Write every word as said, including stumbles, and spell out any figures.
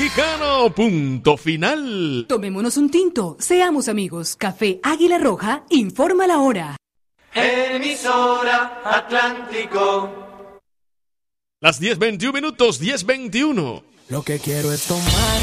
Quijano, punto final. Tomémonos un tinto, seamos amigos. Café Águila Roja, informa la hora. Emisora Atlántico. Las diez veintiún minutos, diez veintiuno. Lo que quiero es tomar